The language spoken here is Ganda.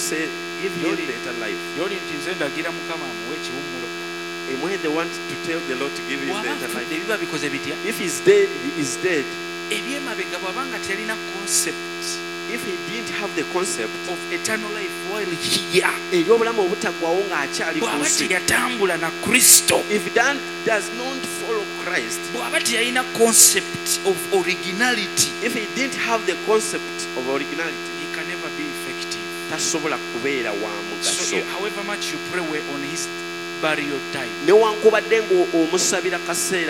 say, give him better life. Yoli nti nze ndagira Mukama amuwe ekiwummulo. And when they want to tell the Lord to give him better life, Biba bikoze bitya? if he's dead, he is dead. Ebyemabega bw'abanga teyalina concept If he didn't have the concept of eternal life while here, eby'obulamu obutaggwawo ng'akyali ku bw'aba nsi, teyatambula na Kristo, if Dan does not follow Christ, bw'aba teyalina concept of originality, if he didn't have the concept of originality, he can never be effective. tasobola kubeera wa So mugaso. however much you pray on his burial time, Newankubadde ng'omusabira kaseera